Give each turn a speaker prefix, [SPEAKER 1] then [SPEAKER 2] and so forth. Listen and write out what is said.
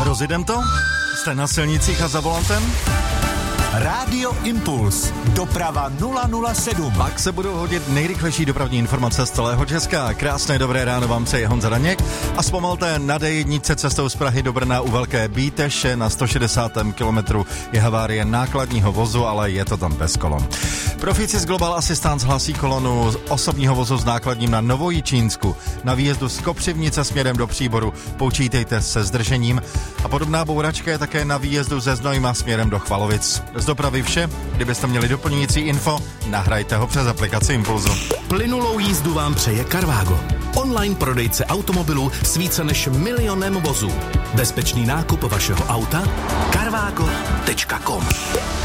[SPEAKER 1] Rozjedem to? Jste na silnicích a za volantem?
[SPEAKER 2] Rádio Impuls. Doprava 007.
[SPEAKER 1] Pak se budou hodit nejrychlejší dopravní informace z celého Česka. Krásné dobré ráno vám přeje Honza Daněk. A zpomalte na D1 cestou z Prahy do Brna u Velké Bíteše na 160. kilometru je havárie nákladního vozu, ale je to tam bez kolon. Profíci z Global Assistance hlásí kolonu osobního vozu s nákladním na Novojičínsku. Na výjezdu z Kopřivnice směrem do Příboru počítejte se zdržením. A podobná bouračka je také na výjezdu ze Znojma směrem do Chvalovic. Z dopravy vše, kdybyste měli doplňující info, nahrajte ho přes aplikaci Impulzu.
[SPEAKER 3] Plynulou jízdu vám přeje Carvago. Online prodejce automobilů s více než 1 milionem vozů. Bezpečný nákup vašeho auta? Carvago.com